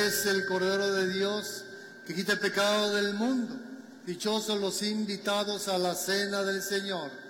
es el Cordero de Dios que quita el pecado del mundo. Dichosos los invitados a la cena del Señor.